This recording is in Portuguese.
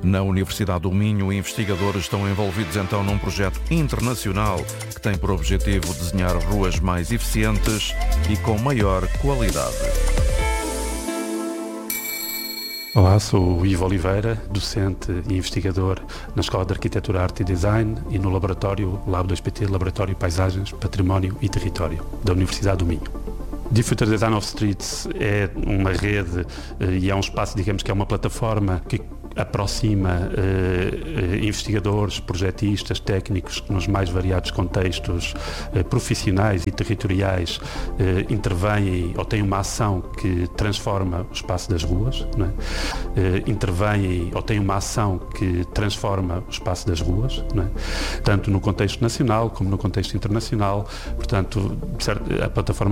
Na Universidade do Minho, investigadores estão envolvidos então num projeto internacional que tem por objetivo desenhar ruas mais eficientes e com maior qualidade. Olá, sou o Ivo Oliveira, docente e investigador na Escola de Arquitetura, Arte e Design e no laboratório Lab 2PT, Laboratório Paisagens, Património e Território, da Universidade do Minho. Diffuture Design of Streets é uma rede e é um espaço, digamos que é uma plataforma que aproxima investigadores, projetistas, técnicos que nos mais variados contextos profissionais e territoriais intervêm ou têm uma ação que transforma o espaço das ruas, não é? Intervêm ou têm uma ação que transforma o espaço das ruas, não é? Tanto no contexto nacional como no contexto internacional. Portanto, a plataforma